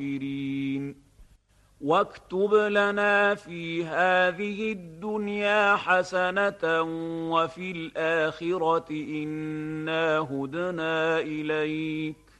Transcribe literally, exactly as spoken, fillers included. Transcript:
الغافرين واكتب لنا في هذه الدنيا حسنة وفي الآخرة إنا هدنا إليك